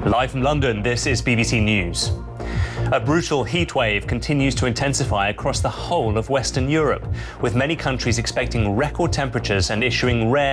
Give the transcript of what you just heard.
Live from London, this is BBC News. A brutal heatwave continues to intensify across the whole of Western Europe, with many countries expecting record temperatures and issuing rare